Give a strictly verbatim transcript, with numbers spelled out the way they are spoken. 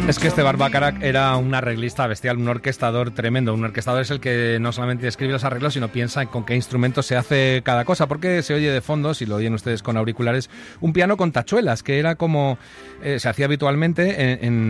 Es que este Barbacarac era un arreglista bestial, un orquestador tremendo. Un orquestador es el que no solamente escribe los arreglos, sino piensa en con qué instrumentos se hace cada cosa, porque se oye de fondo, si lo oyen ustedes con auriculares, un piano con tachuelas, que era como eh, se hacía habitualmente en, en